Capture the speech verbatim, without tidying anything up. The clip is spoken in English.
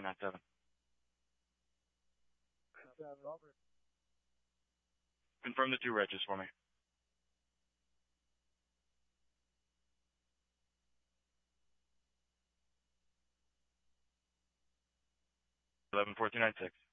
two nine seven. Confirm the two registers for me. Eleven four two nine six.